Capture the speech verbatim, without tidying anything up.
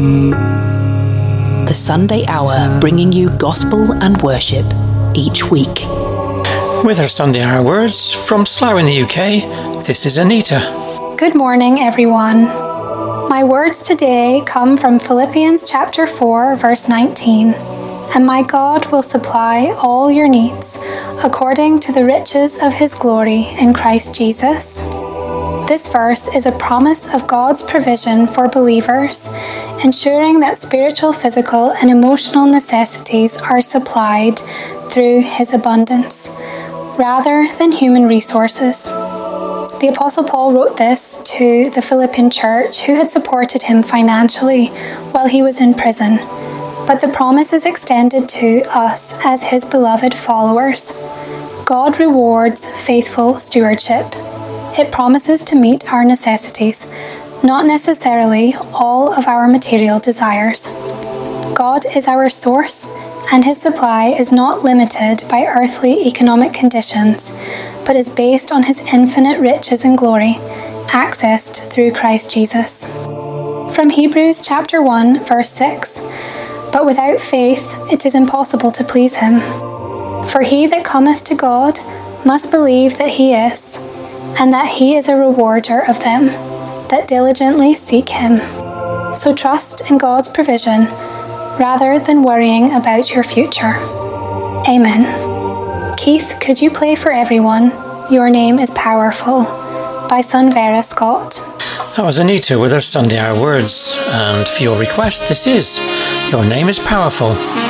The Sunday Hour, bringing you gospel and worship each week. With our Sunday Hour words from Slough in the U K, this is Anita. Good morning, everyone. My words today come from Philippians chapter four, verse nineteen. And my God will supply all your needs according to the riches of his glory in Christ Jesus. This verse is a promise of God's provision for believers, ensuring that spiritual, physical, and emotional necessities are supplied through his abundance, rather than human resources. The Apostle Paul wrote this to the Philippian church, who had supported him financially while he was in prison. But the promise is extended to us as his beloved followers. God rewards faithful stewardship. It promises to meet our necessities, not necessarily all of our material desires. God is our source, and his supply is not limited by earthly economic conditions, but is based on his infinite riches and glory, accessed through Christ Jesus. From Hebrews chapter one, verse six. But without faith it is impossible to please him. For he that cometh to God must believe that he is, and that he is a rewarder of them that diligently seek him. So trust in God's provision rather than worrying about your future. Amen. Keith, could you play for everyone Your Name is Powerful by Sunvera Scott? That was Anita with her Sunday Hour words, and for your request, this is Your Name is Powerful